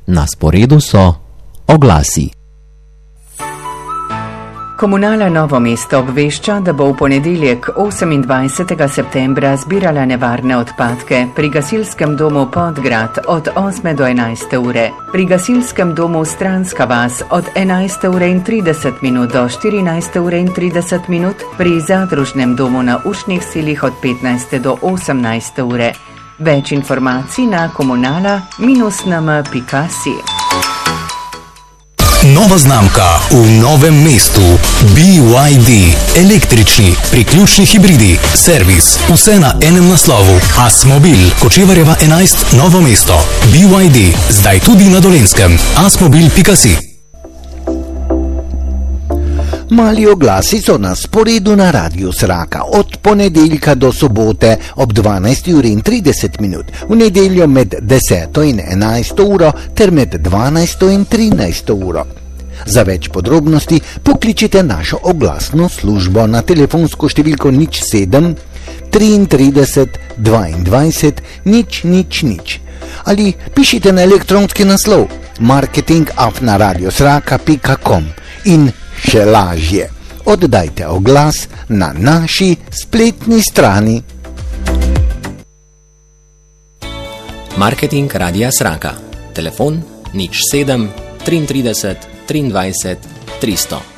Na sporedu so oglasi. Komunala Novo mesto obvešča, da bo v ponedeljek 28. septembra zbirala nevarne odpadke pri gasilskem domu Podgrad od 8. do 11. ure, pri gasilskem domu Stranska vas od 11:30 do 14:30, pri zadružnem domu na Ušnih Silih od 15. do 18. ure. Več informacij na komunala-nm.si. Nova znamka v Novem mestu. BYD. Električni, priključni hibridi. Servis. Vse na enem naslovu. Asmobil. Kočevarjeva 11. Novo mesto. BYD. Zdaj tudi na Dolenjskem. Asmobil.si. Mali oglasi so na sporedu na Radiu Sraka od ponedeljka do sobote ob 12:30, v nedeljo med 10. in 11. uro ter med 12. in 13. uro. Za več podrobnosti pokličite našo oglasno službo na telefonsko številko 07 33 22 000 ali pišite na elektronski naslov marketing@radiosraka.com in še lažje. Oddajte oglas na naši spletni strani. Marketing Radia Sraka. Telefon 07 33 23 300.